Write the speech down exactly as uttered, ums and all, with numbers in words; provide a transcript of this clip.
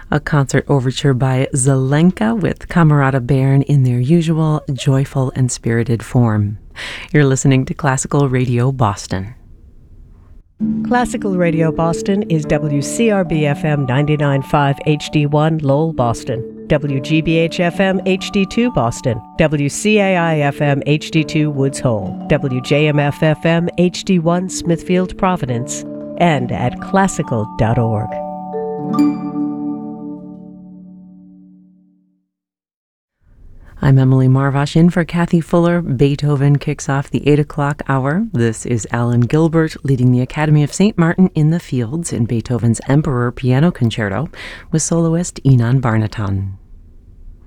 A concert overture by Zelenka with Camerata Bern in their usual joyful and spirited form. You're listening to Classical Radio Boston. Classical Radio Boston is W C R B F M ninety-nine point five H D one Lowell, Boston, W G B H F M H D two Boston, W C A I F M H D two Woods Hole, W J M F F M H D one Smithfield, Providence, and at classical dot org. I'm Emily Marvash in for Kathy Fuller. Beethoven kicks off the eight o'clock hour. This is Alan Gilbert leading the Academy of Saint Martin in the Fields in Beethoven's Emperor Piano Concerto with soloist Inan Barnaton.